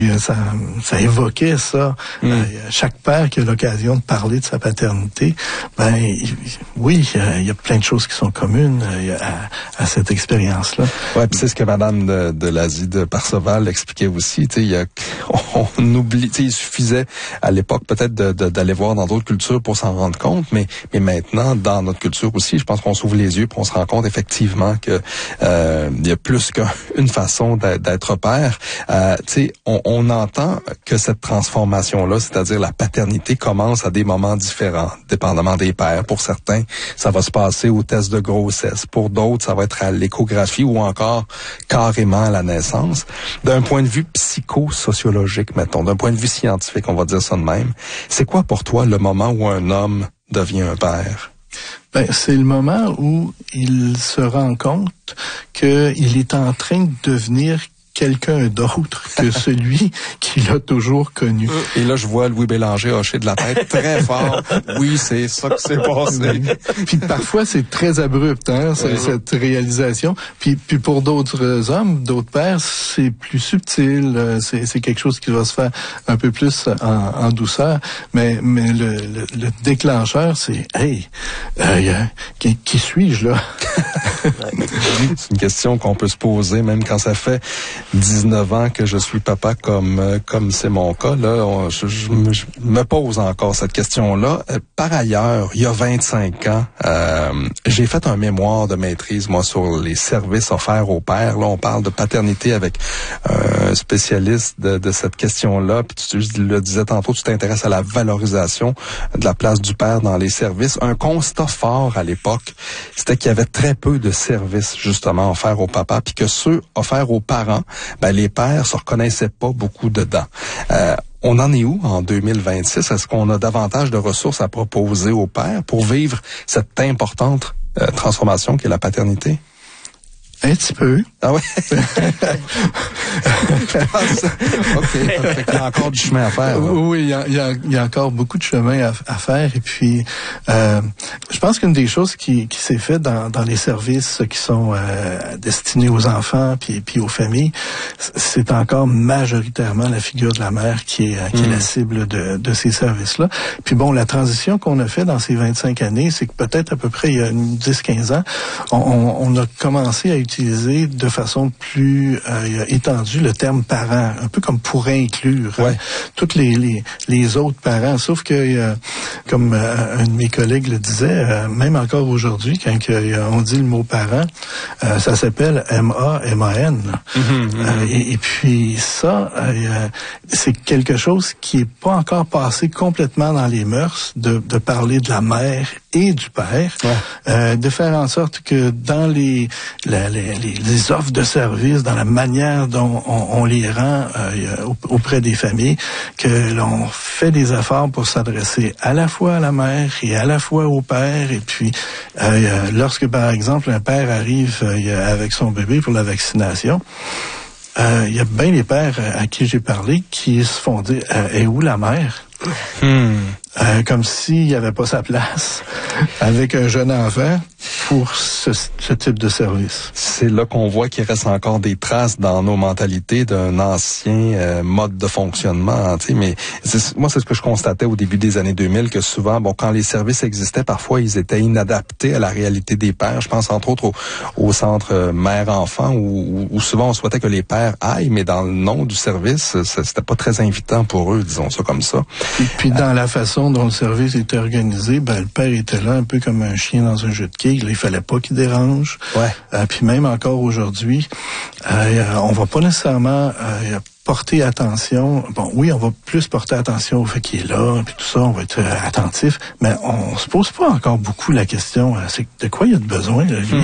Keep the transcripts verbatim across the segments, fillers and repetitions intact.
Ça, ça évoquait ça. Mm. Euh, chaque père qui a l'occasion de parler de sa paternité, ben il, oui, il y a plein de choses qui sont communes à, à cette expérience-là. Ouais, puis c'est ce que Madame de, de l'Asie de Parseval expliquait aussi. Tu sais, il y a, on, on oublie. Tu sais, il suffisait à l'époque peut-être de, de, d'aller voir dans d'autres cultures pour s'en rendre compte, mais mais maintenant dans notre culture aussi, je pense qu'on s'ouvre les yeux, puis on se rend compte effectivement que euh, il y a plus qu'une façon d'être père. Euh, tu sais, on On entend que cette transformation-là, c'est-à-dire la paternité, commence à des moments différents, dépendamment des pères. Pour certains, ça va se passer au test de grossesse. Pour d'autres, ça va être à l'échographie ou encore carrément à la naissance. D'un point de vue psychosociologique, mettons, d'un point de vue scientifique, on va dire ça de même, c'est quoi pour toi le moment où un homme devient un père? Ben, c'est le moment où il se rend compte qu'il est en train de devenir quelqu'un d'autre que celui qu'il a toujours connu. Et là, je vois Louis Bélanger hocher de la tête très fort. Oui, c'est ça que c'est passé. Puis parfois, c'est très abrupt, hein, oui. cette réalisation. Puis, puis pour d'autres hommes, d'autres pères, c'est plus subtil. C'est, c'est quelque chose qui va se faire un peu plus en, en douceur. Mais, mais le, le, le déclencheur, c'est « Hey, euh, qui, qui suis-je là? » C'est une question qu'on peut se poser même quand ça fait dix-neuf ans que je suis papa, comme comme c'est mon cas. Là, on, je, je, je me pose encore cette question-là. Par ailleurs, il y a vingt-cinq ans, euh, j'ai fait un mémoire de maîtrise, moi, sur les services offerts aux pères. Là, on parle de paternité avec un spécialiste de, de cette question-là. Puis tu, tu le disais tantôt, tu t'intéresses à la valorisation de la place du père dans les services. Un constat fort à l'époque, c'était qu'il y avait très peu de services, justement, offerts aux papas, puis que ceux offerts aux parents, ben, les pères se reconnaissaient pas beaucoup dedans. Euh, on en est où en deux mille vingt-six? Est-ce qu'on a davantage de ressources à proposer aux pères pour vivre cette importante euh, transformation qu'est la paternité? Un petit peu. Ah ouais? OK. Fait qu'il y a encore du chemin à faire. Là. Oui, il y a, il y, a, il y a encore beaucoup de chemin à, à faire. Et puis, euh, je pense qu'une des choses qui, qui s'est faite dans, dans les services qui sont euh, destinés aux enfants puis, puis aux familles, c'est encore majoritairement la figure de la mère qui est, qui est mmh. la cible de, de ces services-là. Puis bon, la transition qu'on a fait dans ces vingt-cinq années, c'est que peut-être à peu près il y a dix quinze ans, on, on, on a commencé à utiliser de façon plus euh, étendue le terme parent, un peu comme pour inclure ouais. hein, tous les, les les autres parents. Sauf que, euh, comme euh, un de mes collègues le disait, euh, même encore aujourd'hui, quand euh, on dit le mot parent, euh, ça s'appelle M A M A N. Mm-hmm, mm-hmm. Euh, et, et puis ça, euh, c'est quelque chose qui est pas encore passé complètement dans les mœurs de, de parler de la mère et du père, ouais. euh, de faire en sorte que dans les, la, les, les, les offres de services, dans la manière dont on, on les rend euh, auprès des familles, que l'on fait des efforts pour s'adresser à la fois à la mère et à la fois au père. Et puis, euh, lorsque, par exemple, un père arrive euh, avec son bébé pour la vaccination, euh, il y a bien des pères à qui j'ai parlé qui se font dire euh, « Et où la mère? » Hmm. Euh, comme s'il n'y avait pas sa place avec un jeune enfant pour ce, ce type de service. C'est là qu'on voit qu'il reste encore des traces dans nos mentalités d'un ancien euh, mode de fonctionnement. Tu sais, mais c'est, moi, c'est ce que je constatais au début des années deux mille, que souvent, bon, quand les services existaient, parfois, ils étaient inadaptés à la réalité des pères. Je pense entre autres au, au centre mère-enfant, où, où souvent on souhaitait que les pères aillent, mais dans le nom du service, c'était pas très invitant pour eux, disons ça comme ça. Et puis dans euh, la façon dont le service était organisé, ben le père était là un peu comme un chien dans un jeu de quilles. Il fallait pas qu'il dérange. Ouais. Euh, puis même encore aujourd'hui, euh, on va pas nécessairement euh, porter attention. Bon, oui, on va plus porter attention au fait qu'il est là, puis tout ça, on va être euh, attentif, mais on se pose pas encore beaucoup la question, euh, c'est de quoi il y a de besoin, là, lui? Hmm.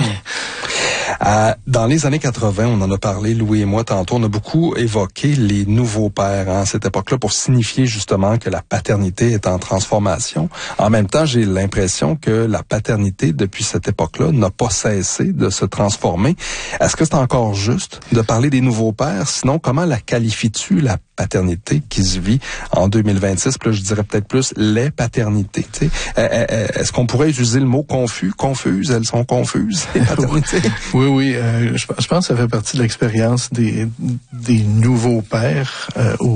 Euh, dans les années quatre-vingts, on en a parlé, Louis et moi, tantôt, on a beaucoup évoqué les nouveaux pères hein, à cette époque-là pour signifier justement que la paternité est en transformation. En même temps, j'ai l'impression que la paternité, depuis cette époque-là, n'a pas cessé de se transformer. Est-ce que c'est encore juste de parler des nouveaux pères? Sinon, comment la qualifies-tu, la paternité qui se vit en deux mille vingt-six? Puis là, je dirais peut-être plus les paternités. Tu sais. Est-ce qu'on pourrait utiliser le mot confus? Confuses, elles sont confuses, les paternités? Oui, oui. Euh, je, je pense que ça fait partie de l'expérience des, des nouveaux pères euh, au